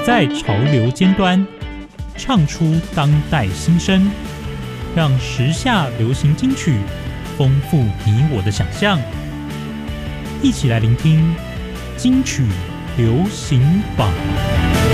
在潮流尖端，唱出当代新声，让时下流行金曲丰富你我的想象。一起来聆听金曲流行榜。